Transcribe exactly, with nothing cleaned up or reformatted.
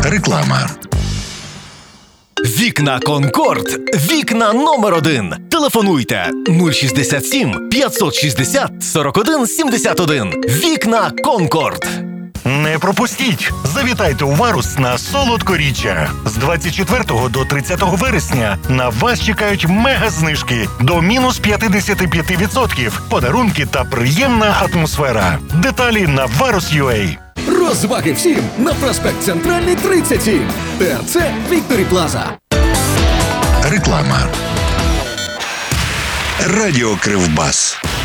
Реклама. Вікна Конкорд. Вікна номер один. Телефонуйте нуль шістдесят сім п'ятсот шістдесят сорок один сімдесят один. Вікна Конкорд. Не пропустіть! Завітайте у Варус на солодкоріччя. З двадцять четвертого до тридцятого вересня на вас чекають мега-знижки до мінус п'ятдесят п'ять відсотків, подарунки та приємна атмосфера. Деталі на варус крапка ю а. Розваги всім на проспект Центральний, тридцять сім. ТРЦ Вікторі Плаза. Реклама. Радіо Кривбас.